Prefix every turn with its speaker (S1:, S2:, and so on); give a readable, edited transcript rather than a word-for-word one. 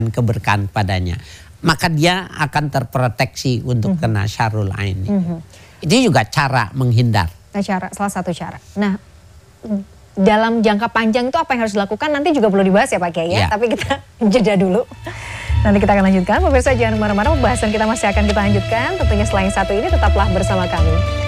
S1: keberkahan padanya, maka dia akan terproteksi untuk kena syarrul ain. Itu juga cara menghindar.
S2: Salah satu cara. Nah, dalam jangka panjang itu apa yang harus dilakukan nanti juga perlu dibahas ya Pak Kiai ya. Tapi kita jeda dulu. Nanti kita akan lanjutkan. Pemirsa jangan kemana-mana, pembahasan kita masih akan kita lanjutkan. Tentunya selain satu ini tetaplah bersama kami.